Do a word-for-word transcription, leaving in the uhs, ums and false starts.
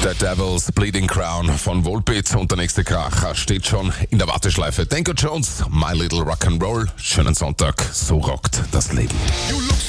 The Devil's Bleeding Crown von Volbeat und der nächste Kracher steht schon in der Warteschleife. Danko Jones, My Little Rock'n'Roll. Schönen Sonntag, so rockt das Leben.